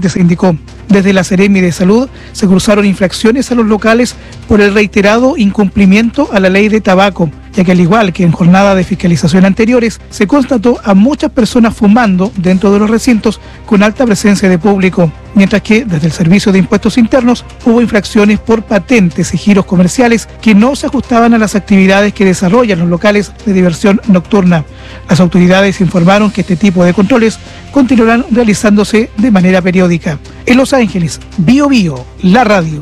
se indicó. Desde la Seremi de Salud se cursaron infracciones a los locales por el reiterado incumplimiento a la ley de tabaco, ya que al igual que en jornadas de fiscalización anteriores, se constató a muchas personas fumando dentro de los recintos con alta presencia de público, mientras que desde el Servicio de Impuestos Internos hubo infracciones por patentes y giros comerciales que no se ajustaban a las actividades que desarrollan los locales de diversión nocturna. Las autoridades informaron que este tipo de controles continuarán realizándose de manera periódica. En Los Ángeles, Bio Bio, la radio.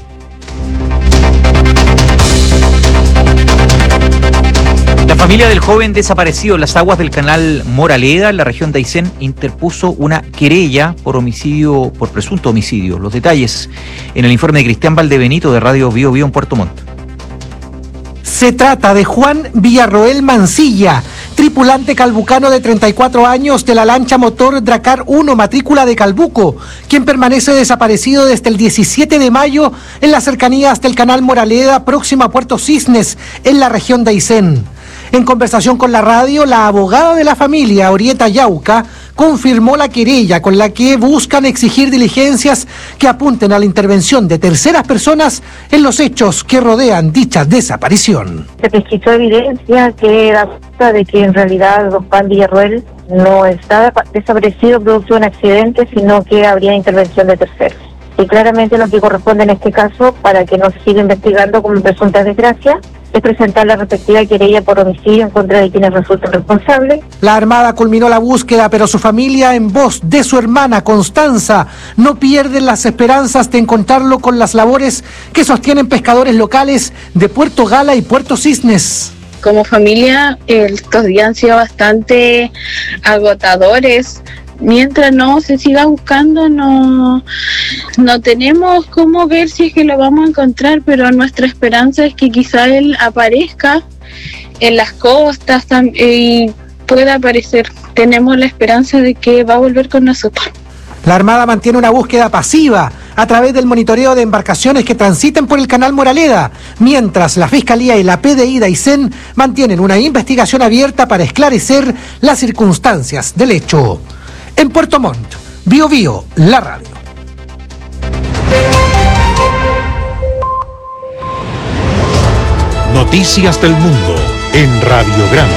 La familia del joven desaparecido en las aguas del canal Moraleda, en la región de Aysén, interpuso una querella por presunto homicidio. Los detalles en el informe de Cristian Valdebenito de Radio Bio Bio en Puerto Montt. Se trata de Juan Villarroel Mancilla, tripulante calbucano de 34 años de la lancha motor Dracar 1, matrícula de Calbuco, quien permanece desaparecido desde el 17 de mayo en las cercanías del canal Moraleda, próximo a Puerto Cisnes, en la región de Aysén. En conversación con la radio, la abogada de la familia, Orieta Yauca, confirmó la querella con la que buscan exigir diligencias que apunten a la intervención de terceras personas en los hechos que rodean dicha desaparición. Se pesquisó evidencia que da cuenta de que en realidad don Juan Villarroel no está desaparecido producto de un accidente, sino que habría intervención de terceros. Y claramente lo que corresponde en este caso, para que no se siga investigando como presunta desgracia, es presentar la respectiva querella por homicidio en contra de quienes resulten responsables. La Armada culminó la búsqueda, pero su familia, en voz de su hermana Constanza, no pierden las esperanzas de encontrarlo con las labores que sostienen pescadores locales de Puerto Gala y Puerto Cisnes. Como familia, estos días han sido bastante agotadores. Mientras no se siga buscando, no tenemos cómo ver si es que lo vamos a encontrar, pero nuestra esperanza es que quizá él aparezca en las costas y pueda aparecer. Tenemos la esperanza de que va a volver con nosotros. La Armada mantiene una búsqueda pasiva a través del monitoreo de embarcaciones que transiten por el canal Moraleda, mientras la Fiscalía y la PDI de Aysén mantienen una investigación abierta para esclarecer las circunstancias del hecho. En Puerto Montt, Bio Bio, la radio. Noticias del Mundo en Radiograma.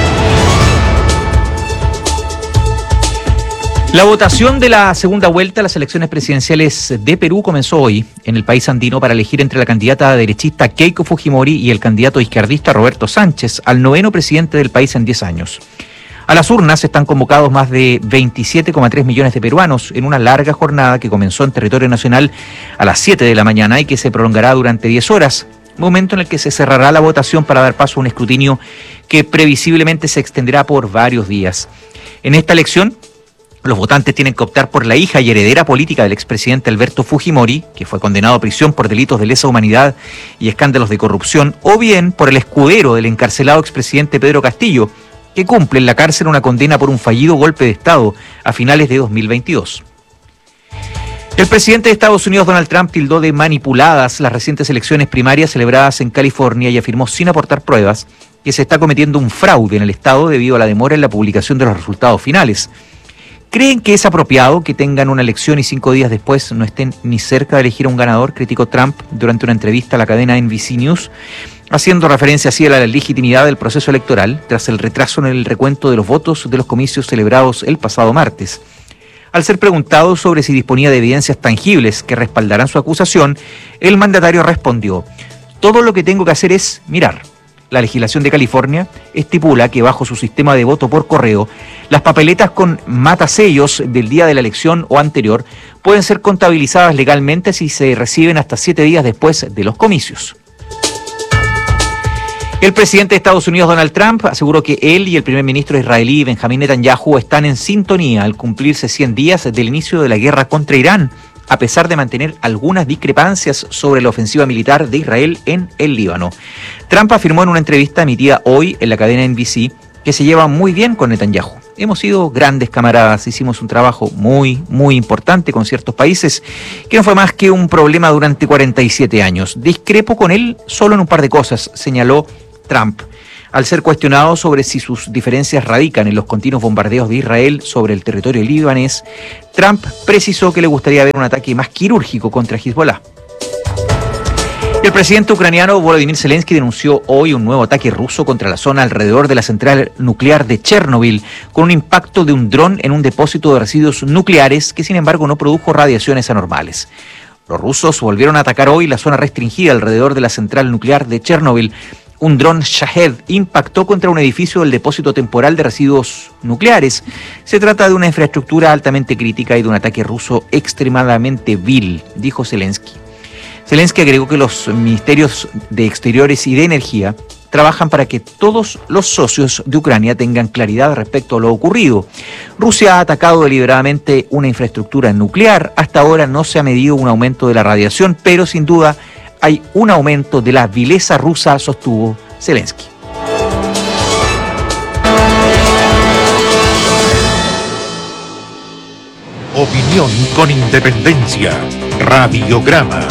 La votación de la segunda vuelta a las elecciones presidenciales de Perú comenzó hoy en el país andino para elegir entre la candidata derechista Keiko Fujimori y el candidato izquierdista Roberto Sánchez al 9º presidente del país en 10 años. A las urnas están convocados más de 27,3 millones de peruanos en una larga jornada que comenzó en territorio nacional a las 7 de la mañana y que se prolongará durante 10 horas, momento en el que se cerrará la votación para dar paso a un escrutinio que previsiblemente se extenderá por varios días. En esta elección, los votantes tienen que optar por la hija y heredera política del expresidente Alberto Fujimori, que fue condenado a prisión por delitos de lesa humanidad y escándalos de corrupción, o bien por el escudero del encarcelado expresidente Pedro Castillo, que cumple en la cárcel una condena por un fallido golpe de Estado a finales de 2022. El presidente de Estados Unidos, Donald Trump, tildó de manipuladas las recientes elecciones primarias celebradas en California y afirmó sin aportar pruebas que se está cometiendo un fraude en el Estado debido a la demora en la publicación de los resultados finales. ¿Creen que es apropiado que tengan una elección y 5 días después no estén ni cerca de elegir a un ganador?, criticó Trump durante una entrevista a la cadena NBC News, haciendo referencia así a la legitimidad del proceso electoral tras el retraso en el recuento de los votos de los comicios celebrados el pasado martes. Al ser preguntado sobre si disponía de evidencias tangibles que respaldaran su acusación, el mandatario respondió: «Todo lo que tengo que hacer es mirar». La legislación de California estipula que bajo su sistema de voto por correo, las papeletas con matasellos del día de la elección o anterior pueden ser contabilizadas legalmente si se reciben hasta 7 días después de los comicios. El presidente de Estados Unidos, Donald Trump, aseguró que él y el primer ministro israelí, Benjamín Netanyahu, están en sintonía al cumplirse 100 días del inicio de la guerra contra Irán, a pesar de mantener algunas discrepancias sobre la ofensiva militar de Israel en el Líbano. Trump afirmó en una entrevista emitida hoy en la cadena NBC que se lleva muy bien con Netanyahu. Hemos sido grandes camaradas, hicimos un trabajo muy importante con ciertos países, que no fue más que un problema durante 47 años. Discrepo con él solo en un par de cosas, señaló Trump. Al ser cuestionado sobre si sus diferencias radican en los continuos bombardeos de Israel sobre el territorio libanés, Trump precisó que le gustaría ver un ataque más quirúrgico contra Hezbollah. El presidente ucraniano Volodymyr Zelensky denunció hoy un nuevo ataque ruso contra la zona alrededor de la central nuclear de Chernobyl, con un impacto de un dron en un depósito de residuos nucleares que sin embargo no produjo radiaciones anormales. Los rusos volvieron a atacar hoy la zona restringida alrededor de la central nuclear de Chernobyl. Un dron Shahed impactó contra un edificio del depósito temporal de residuos nucleares. Se trata de una infraestructura altamente crítica y de un ataque ruso extremadamente vil, dijo Zelensky. Zelensky agregó que los ministerios de Exteriores y de Energía trabajan para que todos los socios de Ucrania tengan claridad respecto a lo ocurrido. Rusia ha atacado deliberadamente una infraestructura nuclear. Hasta ahora no se ha medido un aumento de la radiación, pero sin duda hay un aumento de la vileza rusa, sostuvo Zelensky. Opinión con independencia. Radiograma.